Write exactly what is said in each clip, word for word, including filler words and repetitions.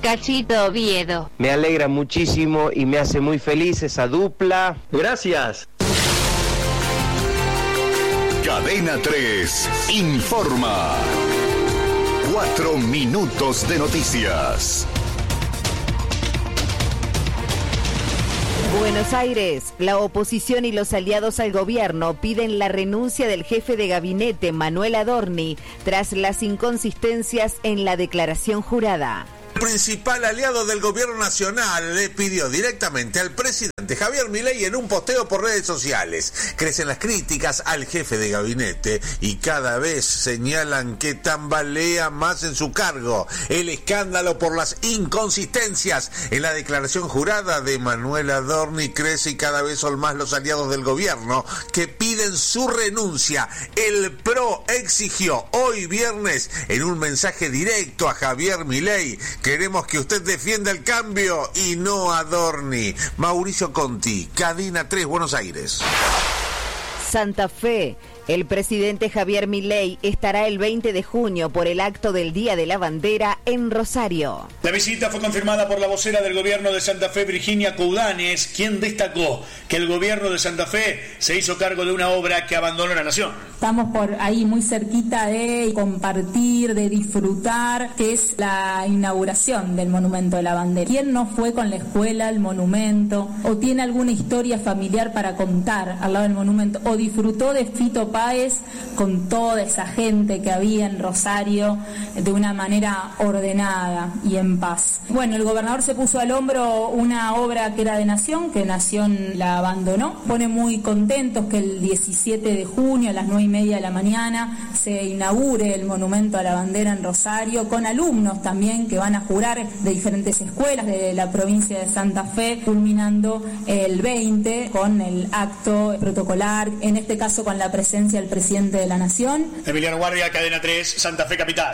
Cachito Oviedo. Me alegra muchísimo y me hace muy feliz esa dupla. Gracias. Cadena tres informa. Cuatro minutos de noticias. Buenos Aires, la oposición y los aliados al gobierno piden la renuncia del jefe de gabinete, Manuel Adorni, tras las inconsistencias en la declaración jurada. El principal aliado del gobierno nacional le pidió directamente al presidente Javier Milei en un posteo por redes sociales. Crecen las críticas al jefe de gabinete y cada vez señalan que tambalea más en su cargo. El escándalo por las inconsistencias en la declaración jurada de Manuel Adorni crece y cada vez son más los aliados del gobierno que piden su renuncia. El P R O exigió hoy viernes en un mensaje directo a Javier Milei: queremos que usted defienda el cambio y no Adorni. Mauricio Conti, Cadena tres, Buenos Aires. Santa Fe. El presidente Javier Milei estará el veinte de junio por el acto del Día de la Bandera en Rosario. La visita fue confirmada por la vocera del gobierno de Santa Fe, Virginia Coudanes, quien destacó que el gobierno de Santa Fe se hizo cargo de una obra que abandonó la nación. Estamos por ahí muy cerquita de compartir, de disfrutar, que es la inauguración del Monumento de la Bandera. ¿Quién no fue con la escuela al monumento o tiene alguna historia familiar para contar al lado del monumento o disfrutó de Fito Páez con toda esa gente que había en Rosario de una manera ordenada y en paz? Bueno, el gobernador se puso al hombro una obra que era de Nación, que Nación la abandonó. Pone muy contentos que el diecisiete de junio a las nueve y media de la mañana se inaugure el Monumento a la Bandera en Rosario, con alumnos también que van a jurar de diferentes escuelas de la provincia de Santa Fe, culminando el veinte con el acto protocolar, en este caso con la presencia del presidente de la Nación. Emiliano Guardia, Cadena tres, Santa Fe Capital.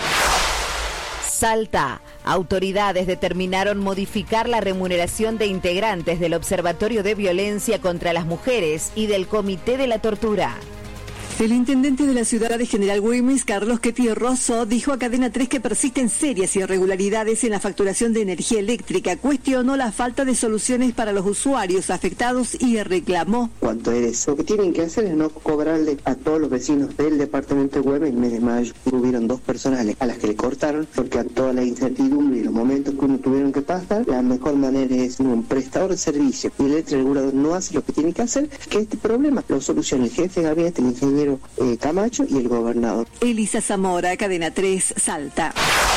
Salta. Autoridades determinaron modificar la remuneración de integrantes del Observatorio de Violencia contra las Mujeres y del Comité de la Tortura. El intendente de la ciudad de General Güemes, Carlos Ketty Rosso, dijo a Cadena tres que persisten serias irregularidades en la facturación de energía eléctrica. Cuestionó la falta de soluciones para los usuarios afectados y reclamó: cuanto eres, lo que tienen que hacer es no cobrarle a todos los vecinos del departamento de Güemes. En el mes de mayo hubieron dos personas a las que le cortaron, porque a toda la incertidumbre y los momentos que uno tuvieron que pasar, la mejor manera es un prestador de servicio y el ente regulador no hace lo que tiene que hacer, que este problema lo solucione el jefe de gabinete, el ingeniero Eh, Camacho y el gobernador. Elisa Zamora, Cadena tres, Salta.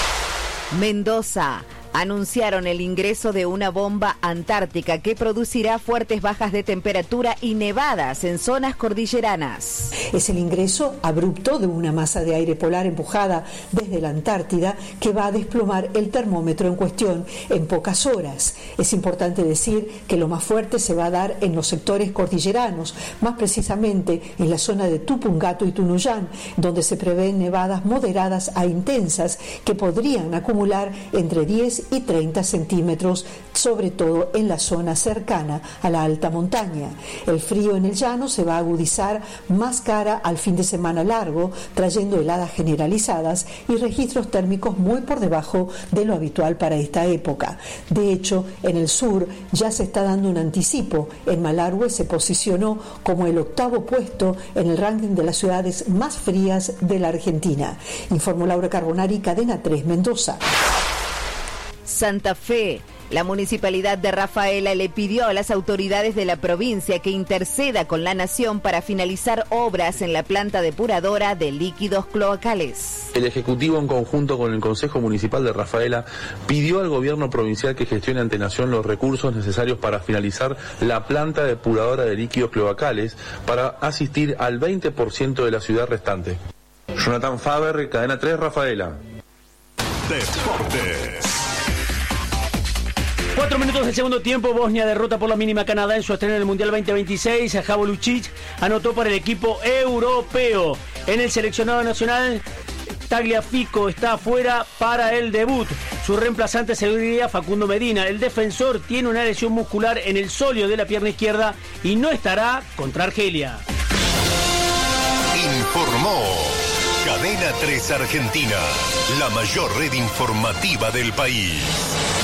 Mendoza. Anunciaron el ingreso de una bomba antártica que producirá fuertes bajas de temperatura y nevadas en zonas cordilleranas. Es el ingreso abrupto de una masa de aire polar empujada desde la Antártida que va a desplomar el termómetro en cuestión en pocas horas. Es importante decir que lo más fuerte se va a dar en los sectores cordilleranos, más precisamente en la zona de Tupungato y Tunuyán, donde se prevén nevadas moderadas a intensas que podrían acumular entre diez y treinta centímetros, sobre todo en la zona cercana a la alta montaña. El frío en el llano se va a agudizar más cara al fin de semana largo, trayendo heladas generalizadas y registros térmicos muy por debajo de lo habitual para esta época. De hecho, en el sur ya se está dando un anticipo. En Malargüe se posicionó como el octavo puesto en el ranking de las ciudades más frías de la Argentina. Informó Laura Carbonari, Cadena tres, Mendoza. Santa Fe. La municipalidad de Rafaela le pidió a las autoridades de la provincia que interceda con la Nación para finalizar obras en la planta depuradora de líquidos cloacales. El Ejecutivo, en conjunto con el Consejo Municipal de Rafaela, pidió al gobierno provincial que gestione ante Nación los recursos necesarios para finalizar la planta depuradora de líquidos cloacales para asistir al veinte por ciento de la ciudad restante. Jonathan Faber, Cadena tres, Rafaela. Deportes. Cuatro minutos del segundo tiempo, Bosnia derrota por la mínima a Canadá en su estreno en el Mundial veinte veintiséis. Javo Lucic anotó para el equipo europeo. En el seleccionado nacional, Tagliafico está afuera para el debut. Su reemplazante sería Facundo Medina. El defensor tiene una lesión muscular en el sóleo de la pierna izquierda y no estará contra Argelia. Informó Cadena tres Argentina, la mayor red informativa del país.